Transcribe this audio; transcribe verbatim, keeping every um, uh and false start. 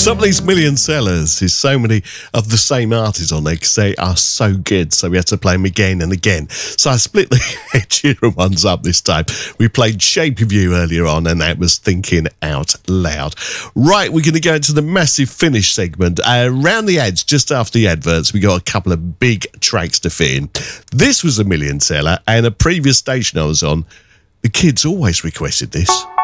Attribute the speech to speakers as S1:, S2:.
S1: Some of these million sellers is so many of the same artists on there because they are so good. So we had to play them again and again. So I split the Ed Sheeran ones up this time. We played Shape of You earlier on, and that was Thinking Out Loud. Right, we're going to go into the massive finish segment. Uh, around the edge, just after the adverts, we got a couple of big tracks to fit in. This was a million seller, and a previous station I was on, the kids always requested this.